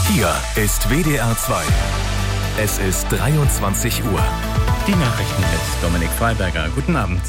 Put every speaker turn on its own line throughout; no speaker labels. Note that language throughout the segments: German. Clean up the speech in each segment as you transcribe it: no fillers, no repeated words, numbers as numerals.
Hier ist WDR 2. Es ist 23 Uhr.
Die Nachrichten mit Dominik Freiberger. Guten Abend.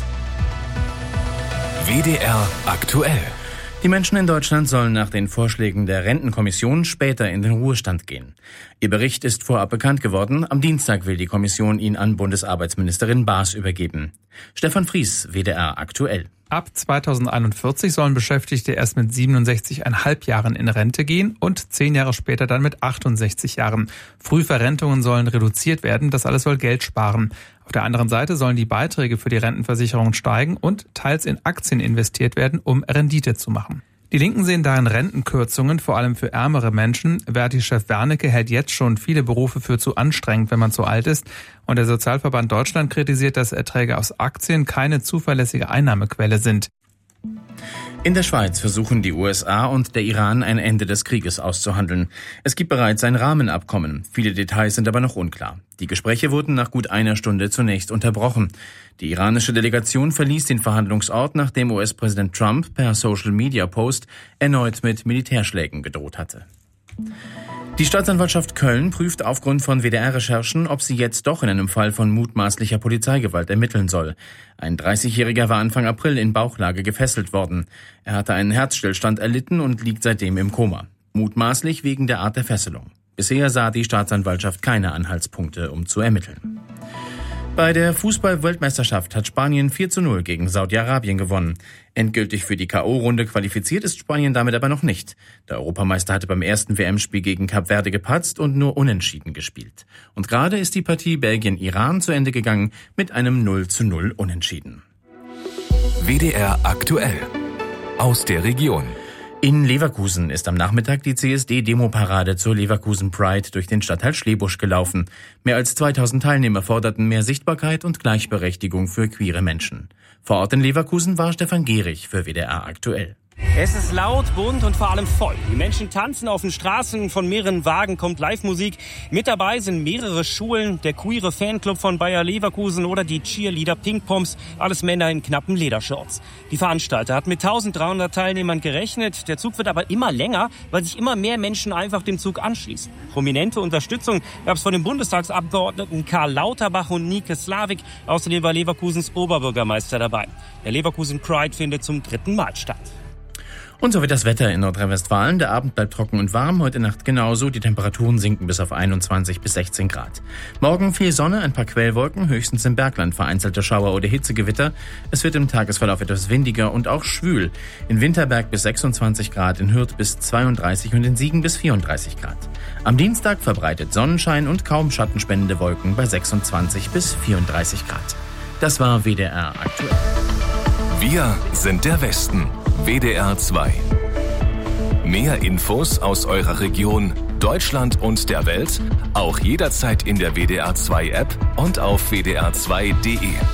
WDR aktuell.
Die Menschen in Deutschland sollen nach den Vorschlägen der Rentenkommission später in den Ruhestand gehen. Ihr Bericht ist vorab bekannt geworden. Am Dienstag will die Kommission ihn an Bundesarbeitsministerin Baas übergeben. Stefan Fries, WDR aktuell.
Ab 2041 sollen Beschäftigte erst mit 67,5 Jahren in Rente gehen und 10 Jahre später dann mit 68 Jahren. Frühverrentungen sollen reduziert werden, das alles soll Geld sparen. Auf der anderen Seite sollen die Beiträge für die Rentenversicherung steigen und teils in Aktien investiert werden, um Rendite zu machen. Die Linken sehen darin Rentenkürzungen, vor allem für ärmere Menschen. Verdi-Chef Wernicke hält jetzt schon viele Berufe für zu anstrengend, wenn man zu alt ist. Und der Sozialverband Deutschland kritisiert, dass Erträge aus Aktien keine zuverlässige Einnahmequelle sind.
In der Schweiz versuchen die USA und der Iran ein Ende des Krieges auszuhandeln. Es gibt bereits ein Rahmenabkommen. Viele Details sind aber noch unklar. Die Gespräche wurden nach gut einer Stunde zunächst unterbrochen. Die iranische Delegation verließ den Verhandlungsort, nachdem US-Präsident Trump per Social-Media-Post erneut mit Militärschlägen gedroht hatte. Die Staatsanwaltschaft Köln prüft aufgrund von WDR-Recherchen, ob sie jetzt doch in einem Fall von mutmaßlicher Polizeigewalt ermitteln soll. Ein 30-Jähriger war Anfang April in Bauchlage gefesselt worden. Er hatte einen Herzstillstand erlitten und liegt seitdem im Koma. Mutmaßlich wegen der Art der Fesselung. Bisher sah die Staatsanwaltschaft keine Anhaltspunkte, um zu ermitteln. Bei der Fußball-Weltmeisterschaft hat Spanien 4:0 gegen Saudi-Arabien gewonnen. Endgültig für die K.O.-Runde qualifiziert ist Spanien damit aber noch nicht. Der Europameister hatte beim ersten WM-Spiel gegen Kap Verde gepatzt und nur unentschieden gespielt. Und gerade ist die Partie Belgien-Iran zu Ende gegangen mit einem 0:0 Unentschieden.
WDR aktuell. Aus der Region.
In Leverkusen ist am Nachmittag die CSD-Demoparade zur Leverkusen Pride durch den Stadtteil Schlebusch gelaufen. Mehr als 2000 Teilnehmer forderten mehr Sichtbarkeit und Gleichberechtigung für queere Menschen. Vor Ort in Leverkusen war Stefan Gehrig für WDR aktuell.
Es ist laut, bunt und vor allem voll. Die Menschen tanzen auf den Straßen, von mehreren Wagen kommt Live-Musik. Mit dabei sind mehrere Schulen, der queere Fanclub von Bayer Leverkusen oder die Cheerleader Pink Poms, alles Männer in knappen Ledershorts. Die Veranstalter hatten mit 1300 Teilnehmern gerechnet. Der Zug wird aber immer länger, weil sich immer mehr Menschen einfach dem Zug anschließen. Prominente Unterstützung gab es von den Bundestagsabgeordneten Karl Lauterbach und Nike Slavik. Außerdem war Leverkusens Oberbürgermeister dabei. Der Leverkusen Pride findet zum 3. Mal statt.
Und so wird das Wetter in Nordrhein-Westfalen. Der Abend bleibt trocken und warm, heute Nacht genauso. Die Temperaturen sinken bis auf 21 bis 16 Grad. Morgen viel Sonne, ein paar Quellwolken, höchstens im Bergland vereinzelte Schauer oder Hitzegewitter. Es wird im Tagesverlauf etwas windiger und auch schwül. In Winterberg bis 26 Grad, in Hürth bis 32 und in Siegen bis 34 Grad. Am Dienstag verbreitet Sonnenschein und kaum schattenspendende Wolken bei 26 bis 34 Grad. Das war WDR aktuell.
Wir sind der Westen. WDR 2. Mehr Infos aus eurer Region, Deutschland und der Welt, auch jederzeit in der WDR 2 App und auf wdr2.de.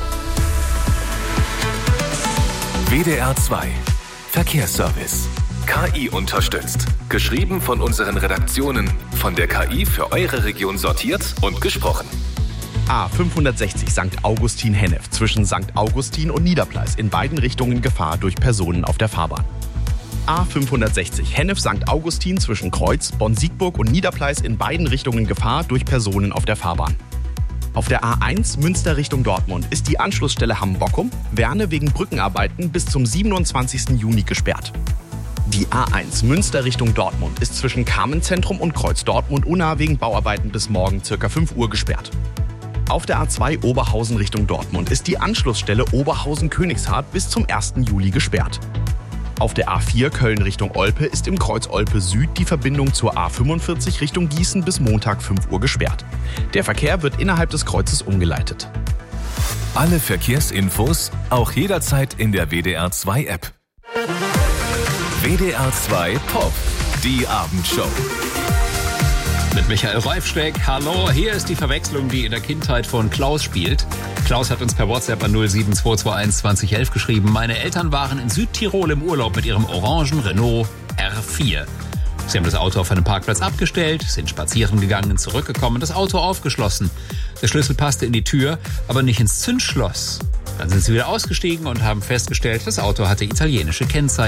WDR 2. Verkehrsservice. KI unterstützt. Geschrieben von unseren Redaktionen, von der KI für eure Region sortiert und gesprochen.
A560 St. Augustin-Hennef zwischen St. Augustin und Niederpleis in beiden Richtungen Gefahr durch Personen auf der Fahrbahn. A560 Hennef St. Augustin zwischen Kreuz, Bonn-Siegburg und Niederpleis in beiden Richtungen Gefahr durch Personen auf der Fahrbahn. Auf der A1 Münster Richtung Dortmund ist die Anschlussstelle Hamm-Bockum, Werne wegen Brückenarbeiten bis zum 27. Juni gesperrt. Die A1 Münster Richtung Dortmund ist zwischen Carmenzentrum und Kreuz Dortmund Unna wegen Bauarbeiten bis morgen ca. 5 Uhr gesperrt. Auf der A2 Oberhausen Richtung Dortmund ist die Anschlussstelle Oberhausen-Königshardt bis zum 1. Juli gesperrt. Auf der A4 Köln Richtung Olpe ist im Kreuz Olpe Süd die Verbindung zur A45 Richtung Gießen bis Montag 5 Uhr gesperrt. Der Verkehr wird innerhalb des Kreuzes umgeleitet.
Alle Verkehrsinfos auch jederzeit in der WDR 2 App. WDR 2 Pop, die Abendshow.
Mit Michael Reifschreck. Hallo, hier ist die Verwechslung, die in der Kindheit von Klaus spielt. Klaus hat uns per WhatsApp an 07221 2011 geschrieben. Meine Eltern waren in Südtirol im Urlaub mit ihrem orangen Renault R4. Sie haben das Auto auf einem Parkplatz abgestellt, sind spazieren gegangen, zurückgekommen, das Auto aufgeschlossen. Der Schlüssel passte in die Tür, aber nicht ins Zündschloss. Dann sind sie wieder ausgestiegen und haben festgestellt, das Auto hatte italienische Kennzeichen.